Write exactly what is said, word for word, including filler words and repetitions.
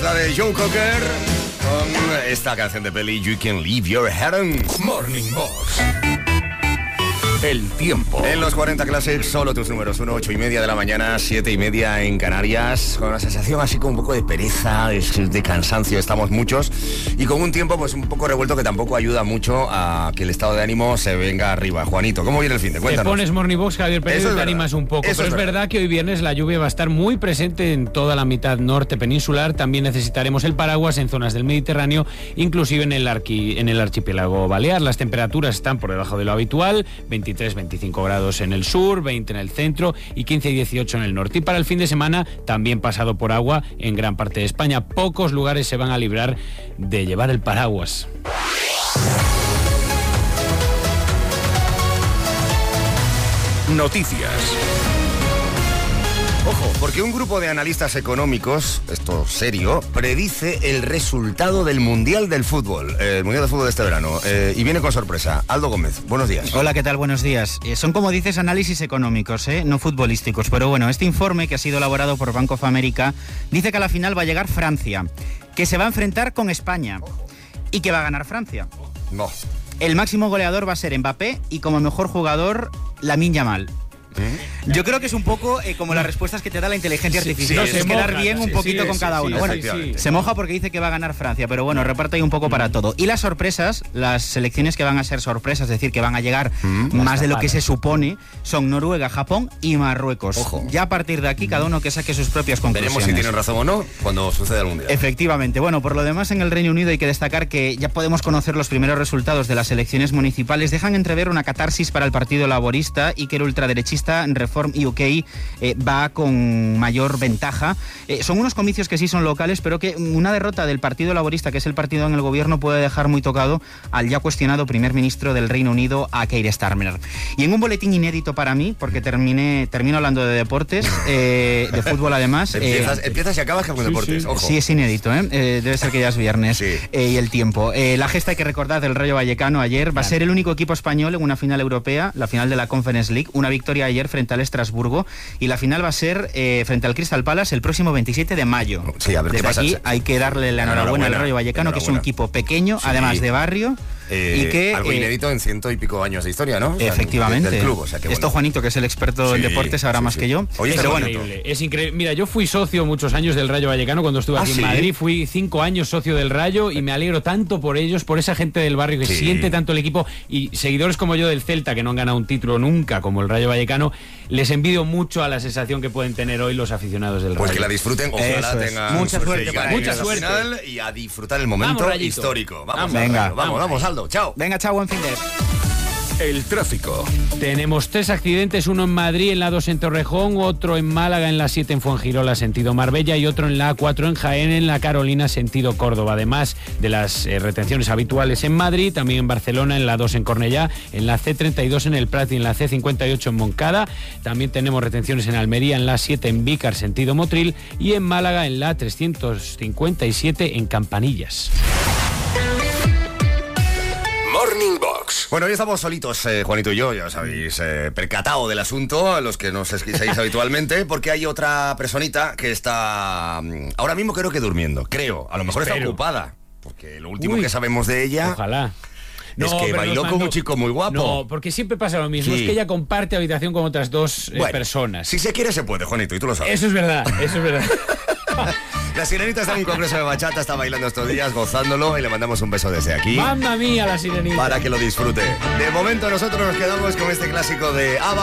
la de Joe Cocker con esta canción de peli You Can Leave Your Head On. Morning Box. El tiempo. En los cuarenta Classics, solo tus números, uno, ocho y media de la mañana, siete y media en Canarias, con una sensación así como un poco de pereza, de, de cansancio, estamos muchos, y con un tiempo pues un poco revuelto que tampoco ayuda mucho a que el estado de ánimo se venga arriba. Juanito, ¿cómo viene el fin de? Cuéntanos. Te pones Morning Box, Javier Pérez, y te verdad. animas un poco, Eso pero es, es verdad. verdad que hoy viernes la lluvia va a estar muy presente en toda la mitad norte peninsular, también necesitaremos el paraguas en zonas del Mediterráneo, inclusive en el, arqui, en el archipiélago balear. Las temperaturas están por debajo de lo habitual, veintitrés, veinticinco grados en el sur, veinte en el centro y quince y dieciocho en el norte. Y para el fin de semana, también pasado por agua en gran parte de España. Pocos lugares se van a librar de llevar el paraguas. Noticias. Ojo, porque un grupo de analistas económicos, esto serio, predice el resultado del Mundial del Fútbol, eh, el Mundial de Fútbol de este verano, eh, y viene con sorpresa. Aldo Gómez, buenos días. Hola, ¿qué tal? Buenos días. Eh, son, como dices, análisis económicos, ¿eh? No futbolísticos, pero bueno, este informe, que ha sido elaborado por Bank of America, dice que a la final va a llegar Francia, que se va a enfrentar con España y que va a ganar Francia. No. El máximo goleador va a ser Mbappé y como mejor jugador, Lamine Yamal. Yo creo que es un poco eh, como las respuestas que te da la inteligencia sí, artificial. sí, es sí, quedar moja, bien un sí, poquito sí, con sí, cada sí, uno. sí, Bueno, se moja porque dice que va a ganar Francia, pero bueno, reparte ahí un poco para todo. Y las sorpresas, las selecciones que van a ser sorpresas, es decir, que van a llegar mm, más de lo que se supone, son Noruega, Japón y Marruecos. Ojo. Ya a partir de aquí, cada uno que saque sus propias conclusiones. Veremos si tienen razón o no cuando suceda el Mundial. Efectivamente. Bueno, por lo demás, en el Reino Unido hay que destacar que ya podemos conocer los primeros resultados de las elecciones municipales. Dejan entrever una catarsis para el Partido Laborista y que el ultraderechista Reform U K eh, va con mayor ventaja. Eh, son unos comicios que sí son locales, pero que una derrota del Partido Laborista, que es el partido en el gobierno, puede dejar muy tocado al ya cuestionado primer ministro del Reino Unido, a Keir Starmer. Y en un boletín inédito para mí, porque terminé, termino hablando de deportes, eh, de fútbol además. Empiezas, eh, empiezas y acabas con sí, deportes, sí. ojo. Sí, es inédito, ¿eh? Eh, debe ser que ya es viernes. Sí. Eh, y el tiempo. Eh, la gesta, hay que recordar, del Rayo Vallecano ayer, va claro. a ser el único equipo español en una final europea, la final de la Conference League, una victoria ayer frente al Estrasburgo, y la final va a ser eh, frente al Crystal Palace el próximo veintisiete de mayo. Sí, a ver Desde qué pasa. aquí hay que darle la enhorabuena, enhorabuena al Rayo Vallecano, que es un equipo pequeño, sí. además de barrio. Eh, y que, algo inédito eh, en ciento y pico años de historia, ¿no? O sea, efectivamente. Del club, o sea, que bueno. Esto Juanito, que es el experto sí, en deportes, sabrá sí, más sí. que yo. Oye, es pero increíble, bueno. es increíble. Mira, yo fui socio muchos años del Rayo Vallecano cuando estuve aquí ah, en ¿sí? Madrid. Fui cinco años socio del Rayo y me alegro tanto por ellos, por esa gente del barrio que sí. siente tanto el equipo, y seguidores como yo del Celta, que no han ganado un título nunca como el Rayo Vallecano. Les envidio mucho a la sensación que pueden tener hoy los aficionados del Rayo. Pues que la disfruten, ojalá tengan mucha suerte, para mucha suerte y a disfrutar el momento vamos, histórico. Vamos, vamos, venga, vamos, vamos, vamos, Aldo, chao. Venga, chao, buen fin de. El tráfico. Tenemos tres accidentes, uno en Madrid, en la dos en Torrejón, otro en Málaga, en la siete en Fuengirola, sentido Marbella, y otro en la A cuatro en Jaén, en la Carolina, sentido Córdoba. Además de las eh, retenciones habituales en Madrid, también en Barcelona, en la dos en Cornellá, en la C treinta y dos en El Prat y en la C cincuenta y ocho en Moncada. También tenemos retenciones en Almería, en la siete en Vícar, sentido Motril, y en Málaga, en la trescientos cincuenta y siete en Campanillas. Morning Box. Bueno, hoy estamos solitos, eh, Juanito y yo, ya os habéis eh, percatado del asunto, los que nos escucháis habitualmente, porque hay otra personita que está ahora mismo creo que durmiendo, creo, a lo mejor Espero. está ocupada, porque lo último Uy, que sabemos de ella... Ojalá. No, es que bailó con un chico muy guapo. No, porque siempre pasa lo mismo. Sí. Es que ella comparte habitación con otras dos eh, bueno, personas. Si se quiere se puede, Juanito, y tú lo sabes. Eso es verdad, eso es verdad. La Sirenita está en un congreso de bachata, está bailando estos días, gozándolo, y le mandamos un beso desde aquí. ¡Mamma mía, la Sirenita! Para que lo disfrute. De momento nosotros nos quedamos con este clásico de ABBA.